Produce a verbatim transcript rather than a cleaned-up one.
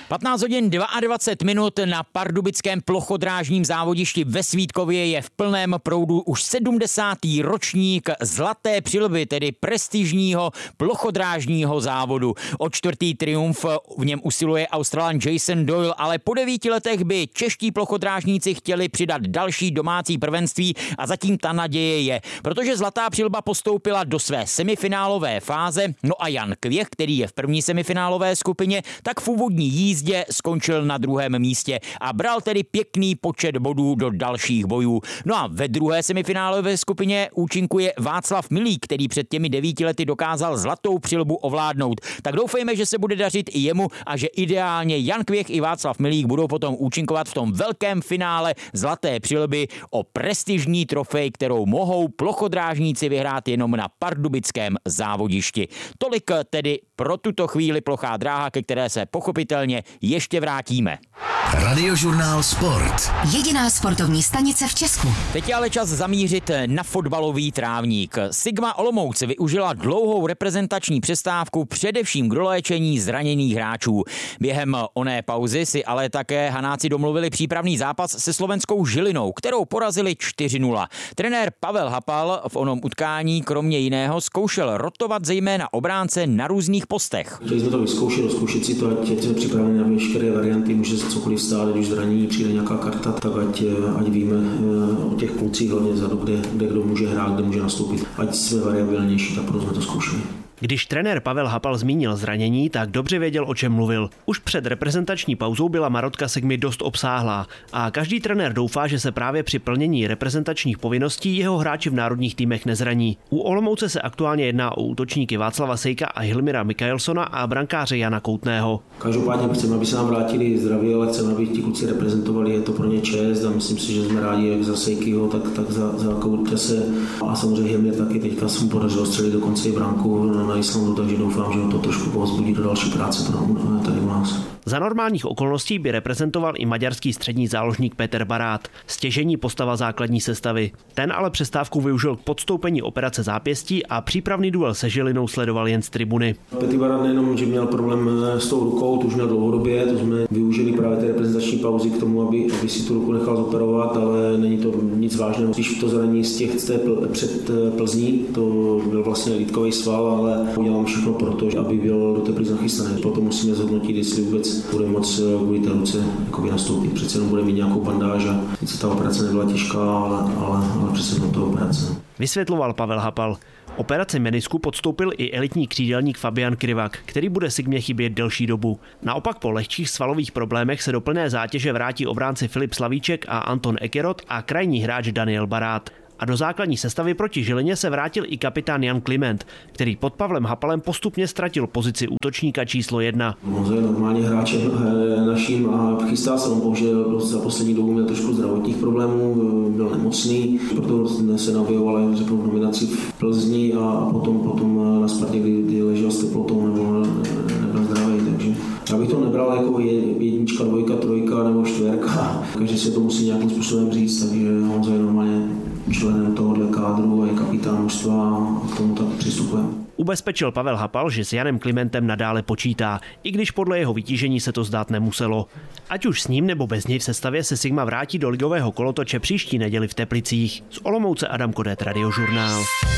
patnáct hodin dvacet dva minut na pardubickém plochodrážním závodišti ve Svítkově je v plném proudu už sedmdesátý ročník Zlaté přilby, tedy prestižního plochodrážního závodu. O čtvrtý triumf v něm usiluje Australan Jason Doyle, ale po devíti letech by čeští plochodrážníci chtěli přidat další domácí prvenství a zatím ta naděje je, protože Zlatá přilba postoupila do své semifinálové fáze, no a Jan Kvěch, který je v první semifinálové skupině, tak v úvodní jízdě skončil na druhém místě a bral tedy pěkný počet bodů do dalších bojů. No a ve druhé semifinálové skupině účinkuje Václav Milík, který před těmi devíti lety dokázal Zlatou přilbu ovládnout. Tak doufejme, že se bude dařit i jemu a že ideálně Jan Kvěch i Václav Milík budou potom účinkovat v tom velkém finále Zlaté přilby o prestižní trofej, kterou mohou plochodrážníci vyhrát jenom na pardubickém závodišti. Tolik tedy pro tuto chvíli plochá dráha, ke které se pochopitelně ještě vrátíme. Radiožurnál Sport. Jediná sportovní stanice v Česku. Teď je ale čas zamířit na fotbalový trávník. Sigma Olomouc využila dlouhou reprezentační přestávku především k doléčení zraněných hráčů. Během oné pauzy si ale také Hanáci domluvili přípravný zápas se slovenskou Žilinou, kterou porazili čtyři nula. Trenér Pavel Hapal v onom utkání kromě jiného zkoušel rotovat zejména obránce na různých postech. Chtěli jsme to vyzkoušet, rozkoušet si to, ať jsme připraveni na veškeré varianty, může se cokoliv stát, když zranění přijde nějaká karta, tak ať, ať víme o těch klucích hlavně vzadu, kde, kde kdo může hrát, kde může nastoupit. Ať jsme variabilnější, tak proto jsme to zkoušeli. Když trenér Pavel Hapal zmínil zranění, tak dobře věděl, o čem mluvil. Už před reprezentační pauzou byla marotka Sigmy dost obsáhlá a každý trenér doufá, že se právě při plnění reprezentačních povinností jeho hráči v národních týmech nezraní. U Olomouce se aktuálně jedná o útočníky Václava Sejka a Hilmira Mikaelsona a brankáře Jana Koutného. Každopádně chceme, aby se nám vrátili zdraví, ale chceme, aby ti kluci reprezentovali, je to pro ně čest a myslím si, že jsme rádi jak za Sejkyho, tak, tak za, za Koutese a samozřejmě Hilmir taky teďka se mu podařilo střelit dokonce i branku na Islandu, takže doufám, že ho to trošku povzbudí do další práce tady u nás. Za normálních okolností by reprezentoval i maďarský střední záložník Peter Barát, stěžejní postava základní sestavy. Ten ale přestávku využil k podstoupení operace zápěstí a přípravný duel se Žilinou sledoval jen z tribuny. Petr Barát nejenom, že měl problém s tou rukou, to už měl dlouhodobě, to jsme využili právě té reprezentační pauzy k tomu, aby, aby si tu ruku nechal zoperovat, ale není to nic vážného. Když to zranění z těch před Plzní, to byl vlastně lítkový sval, ale udělám všechno pro to, aby byl do té Plzně nachystaný. Potom musíme zhodnotit, jestli vůbec bude moc kvůli té ruce nastoupit. Přece jenom bude mít nějakou bandáž a sice ta operace nebyla těžká, ale, ale, ale přece jenom to operace. Vysvětloval Pavel Hapal. Operaci menisku podstoupil i elitní křídelník Fabian Krivak, který bude Sigmě chybět delší dobu. Naopak po lehčích svalových problémech se do plné zátěže vrátí obránci Filip Slavíček a Anton Ekerot a krajní hráč Daniel Barát. A do základní sestavy proti Žilině se vrátil i kapitán Jan Kliment, který pod Pavlem Hapalem postupně ztratil pozici útočníka číslo jedna. Honza je normálně hráčem naším a chystá se, on bohužel za poslední dobu měl trošku zdravotních problémů, byl nemocný, proto se naobjevoval řeknu v nominaci v Plzni a potom, potom na Spartě, kdy, kdy ležel s teplotou nebo nebyl zdravý, takže já bych to nebral jako jednička, dvojka, trojka nebo čtverka, každý se to musí nějakým způsobem říct, takže Honza je normálně členem tohohle kádru a je kapitán mužstva a k tomu tak přistupujeme. Ubezpečil Pavel Hapal, že s Janem Klimentem nadále počítá, i když podle jeho vytížení se to zdát nemuselo. Ať už s ním nebo bez něj v sestavě se Sigma vrátí do ligového kolotoče příští neděli v Teplicích. Z Olomouce Adam Kodet, Radiožurnál.